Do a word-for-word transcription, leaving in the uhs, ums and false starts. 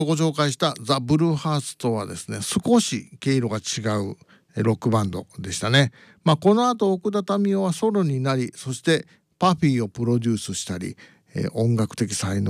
ご紹介したザ・ブルーハーツとはですね、少し毛色が違うロックバンドでしたね。まあ、この後奥田民生はソロになり、そしてパフィーをプロデュースしたり、えー音楽的才能